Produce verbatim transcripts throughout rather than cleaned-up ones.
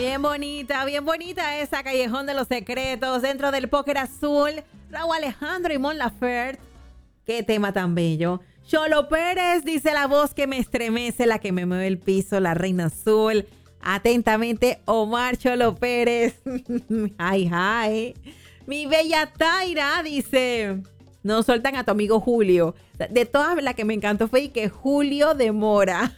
Bien bonita, bien bonita esa Callejón de los Secretos dentro del Póker Azul. Raúl Alejandro y Mon Laferte. Qué tema tan bello. Cholo Pérez, dice la voz que me estremece, la que me mueve el piso, la reina azul. Atentamente, Omar Cholo Pérez. Ay, ay. Mi bella Taira dice, no sueltan a tu amigo Julio. De todas, la que me encantó fue que Julio de Mora.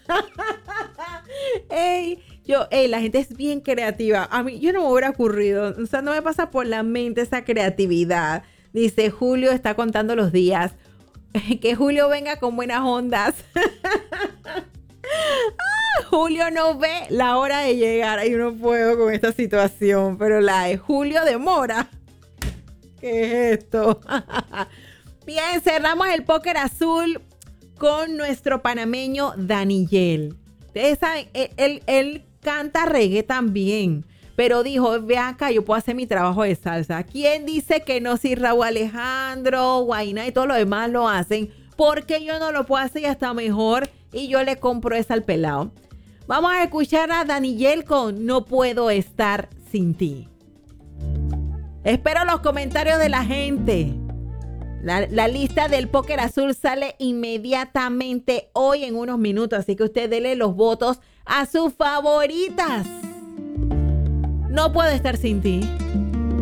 Ey, yo, ey, la gente es bien creativa. A mí, yo no me hubiera ocurrido. O sea, no me pasa por la mente esa creatividad. Dice, Julio está contando los días. Que Julio venga con buenas ondas. Ah, Julio no ve la hora de llegar. Ay, no puedo con esta situación. Pero la de Julio demora. ¿Qué es esto? Bien, cerramos el Póker Azul con nuestro panameño Daniyel. Ustedes saben, él, él, él canta reggae también. Pero dijo, ve acá, yo puedo hacer mi trabajo de salsa. ¿Quién dice que no? Si Raúl Alejandro, Guainá y todo lo demás lo hacen. ¿Por qué yo no lo puedo hacer y hasta mejor? Y yo le compro esa al pelado. Vamos a escuchar a Daniyel con No Puedo Estar Sin Ti. Espero los comentarios de la gente. La, la lista del Póker Azul sale inmediatamente hoy en unos minutos. Así que usted dele los votos a sus favoritas. No puedo estar sin ti.